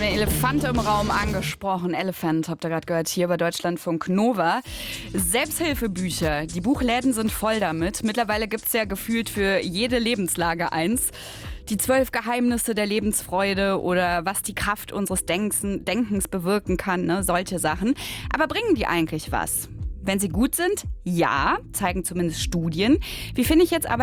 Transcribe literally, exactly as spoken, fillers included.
haben den Elefant im Raum angesprochen. Elephant, habt ihr gerade gehört, hier bei Deutschlandfunk Nova. Selbsthilfebücher, die Buchläden sind voll damit. Mittlerweile gibt es ja gefühlt für jede Lebenslage eins. Die zwölf Geheimnisse der Lebensfreude oder was die Kraft unseres Denken, Denkens bewirken kann, ne? Solche Sachen. Aber bringen die eigentlich was? Wenn sie gut sind, ja, zeigen zumindest Studien. Wie finde ich jetzt aber